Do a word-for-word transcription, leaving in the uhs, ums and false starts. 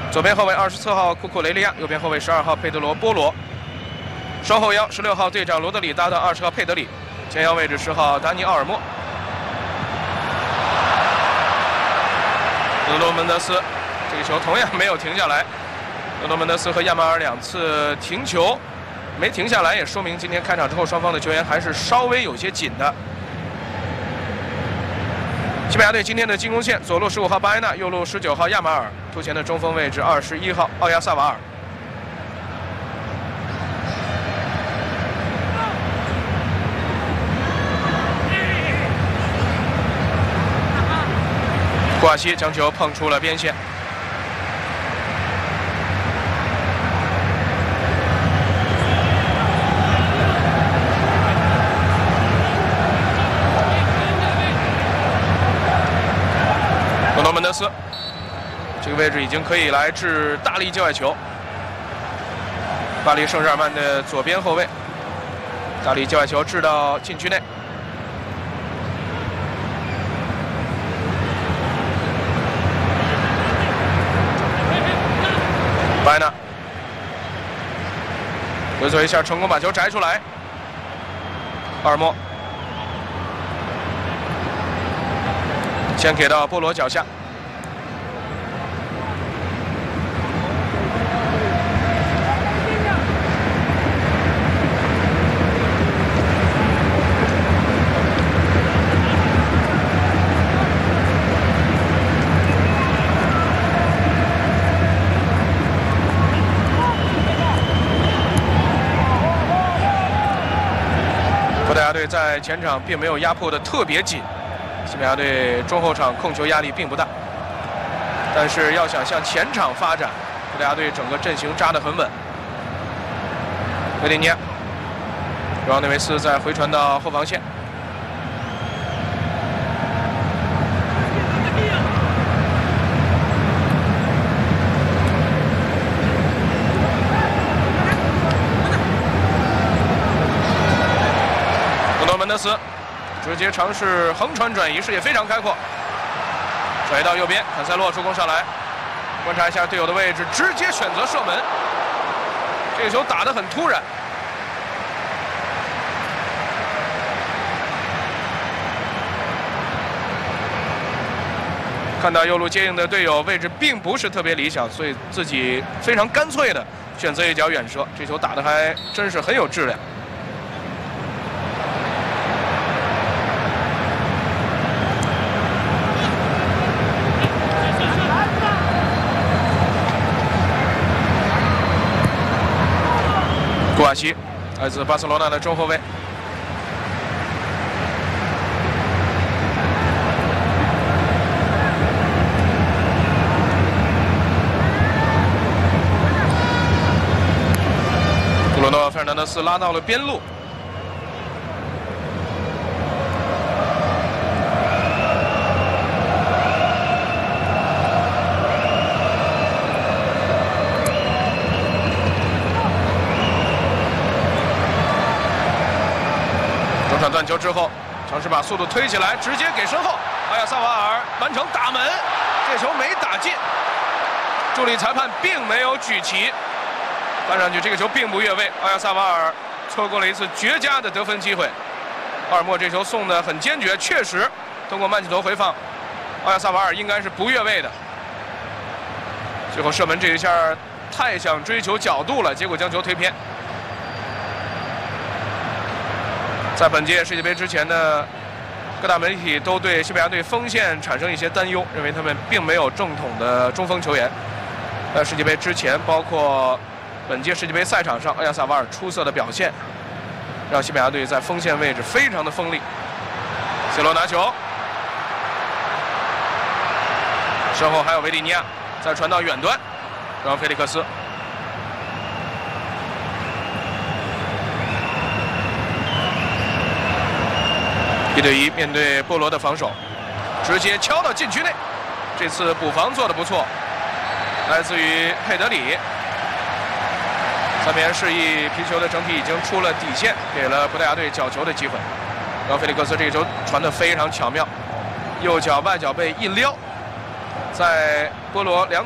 左边后卫二十四号库库雷利亚，右边后卫十二号佩德罗波罗，双后腰十六号队长罗德里搭档二十号佩德里，前腰位置十号达尼奥尔莫。德罗门德斯这个球同样没有停下来，德罗门德斯和亚马尔两次停球没停下来，也说明今天开场之后双方的球员还是稍微有些紧的。西班牙队今天的进攻线，左路十五号巴埃纳，右路十九号亚马尔，突前的中锋位置二十一号奥亚萨瓦尔。库瓦西将球碰出了边线。罗诺门德斯这个位置已经可以来掷大力界外球。巴黎圣日耳曼的左边后卫，大力界外球掷到禁区内。巴纳回走一下，成功把球摘出来。阿尔莫先给到波罗脚下，葡萄牙队在前场并没有压迫的特别紧。西班牙队中后场控球压力并不大，但是要想向前场发展，葡萄牙队整个阵型扎得很稳。维利尼亚，主奥内维斯再回传到后防线，布诺门德斯直接尝试横传转移，视野非常开阔，甩到右边，坎塞洛助攻上来，观察一下队友的位置，直接选择射门。这个球打得很突然，看到右路接应的队友位置并不是特别理想，所以自己非常干脆的选择一脚远射，这球打得还真是很有质量。库瓦西，来自巴塞罗那的中后卫。布鲁诺·费尔南德斯拉到了边路，中场断球之后，尝试把速度推起来，直接给身后，阿亚萨瓦尔完成打门，这球没打进，助理裁判并没有举旗。看上去这个球并不越位，阿亚萨瓦尔错过了一次绝佳的得分机会。阿尔莫这球送得很坚决，确实通过慢镜头回放，阿亚萨瓦尔应该是不越位的。最后射门这一下太想追求角度了，结果将球推偏。在本届世界杯之前呢，各大媒体都对西班牙队锋线产生一些担忧，认为他们并没有正统的中锋球员。在世界杯之前，包括本届世界杯赛场上，阿亚萨瓦尔出色的表现，让西班牙队在锋线位置非常的锋利。C罗拿球，身后还有维利尼亚，再传到远端，让菲利克斯。一对一面对波罗的防守，直接敲到禁区内。这次补防做得不错，来自于佩德里。三边示意皮球的整体已经出了底线，给了葡萄牙队角球的机会。然后菲利克斯这个球传得非常巧妙，右脚外脚背一撩，在波罗两